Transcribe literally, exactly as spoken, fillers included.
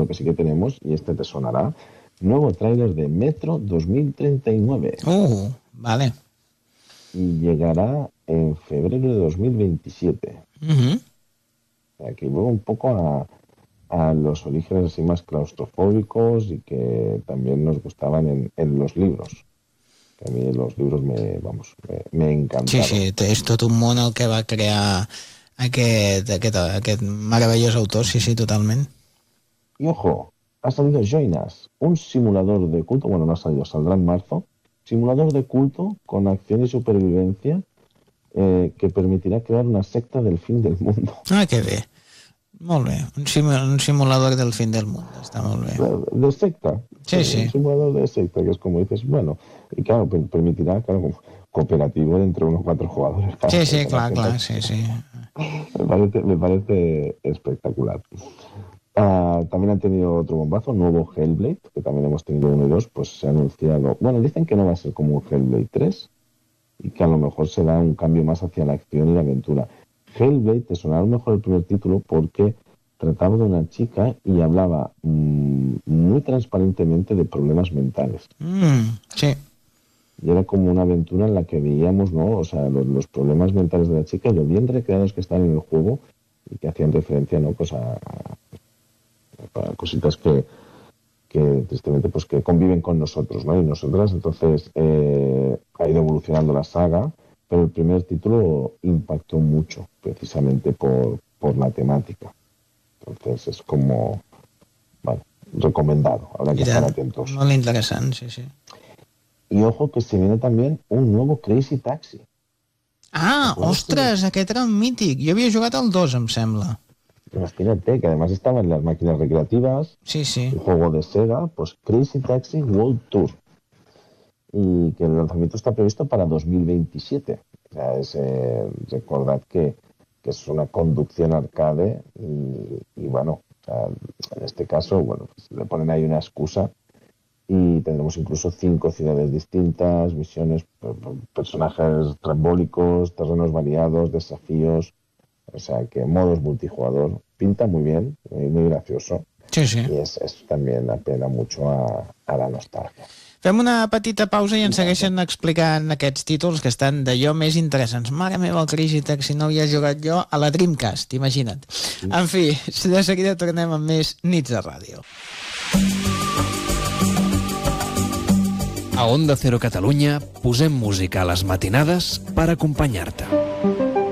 lo que sí que tenemos, y este te sonará, nuevo tráiler de Metro dos mil treinta y nueve. Uh, vale. Y llegará en febrero de dos mil veintisiete. Uh-huh. O sea, que vuelve un poco a, a los orígenes así más claustrofóbicos y que también nos gustaban en, en los libros. Que a mí los libros me, vamos, me, me encantaron. Sí, sí, és tot un món el que va crear aquest, aquest, aquest meravellós autor, sí, sí, totalment. Y ojo, ha salido Join Us, un simulador de culto, bueno, no ha salido, saldrá en marzo, simulador de culto con acción y supervivencia eh, que permitirá crear una secta del fin del mundo. Ah, que bé. Molt bé. Un, sim un simulador del fin del mundo. Està molt bé. De, de secta. Sí, sí. Un simulador de secta, que es como dices, bueno, y claro, per permitirá, claro, cooperativo de entre unos cuatro jugadores. Claro, sí, sí, clar, clar, sí, sí. Me parece, me parece espectacular. Uh, también han tenido otro bombazo, nuevo Hellblade, que también hemos tenido uno y dos, pues se ha anunciado, bueno, dicen que no va a ser como un Hellblade tres y que a lo mejor será un cambio más hacia la acción y la aventura. Hellblade te sonará a lo mejor el primer título porque trataba de una chica y hablaba mmm, muy transparentemente de problemas mentales. Mm, sí. Y era como una aventura en la que veíamos, ¿no? O sea, los, los problemas mentales de la chica y lo bien recreados que están en el juego y que hacían referencia, ¿no? Pues a, a cositas que, que tristemente pues que conviven con nosotros, ¿no? Y nosotras, entonces eh, ha ido evolucionando la saga, pero el primer título impactó mucho, precisamente por, por la temática. Entonces es como, bueno, recomendado, habrá que estar atentos. Molt interessant, sí, sí. Y ojo que se viene también un nuevo Crazy Taxi. Ah, ostres, aquest era un mític. Jo havia jugat al dos, em sembla. Imagínate, que además estaba en las máquinas recreativas. Sí, sí. Un juego de Sega, pues Crazy Taxi World Tour. Y que el lanzamiento está previsto para dos mil veintisiete. O sea, es, eh, recordad que, que es una conducción arcade y, y bueno, o sea, en este caso, bueno, pues le ponen ahí una excusa y tendremos incluso cinco ciudades distintas, misiones, personajes trambólicos, terrenos variados, desafíos, o sea que modos multijugador, pinta muy bien, muy, muy gracioso. Sí, sí. Y es, es también apela mucho a, a la nostalgia. Fem una petita pausa i ens segueixen explicant aquests títols que estan d'allò més interessants. Mare meva, el Crazy Taxi no havia jugat jo a la Dreamcast, imagina't. En fi, de seguida tornem amb més Nits de Ràdio. A Onda Cero Catalunya posem música a les matinades per acompanyar-te.